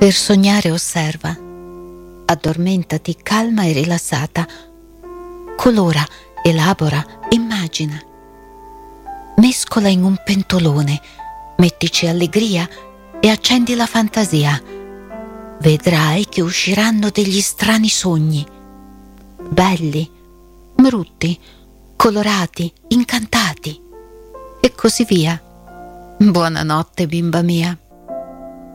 Per sognare osserva, addormentati calma e rilassata, colora, elabora, immagina. Mescola in un pentolone, mettici allegria e accendi la fantasia. Vedrai che usciranno degli strani sogni, belli, brutti, colorati, incantati, e così via. Buonanotte, bimba mia.